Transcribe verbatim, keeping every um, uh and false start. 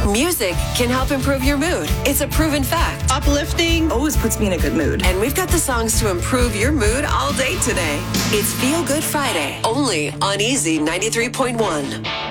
Music can help improve your mood. It's a proven fact. Uplifting always puts me in a good mood. And we've got the songs to improve your mood all day today. It's Feel Good Friday, only on Easy ninety-three point one.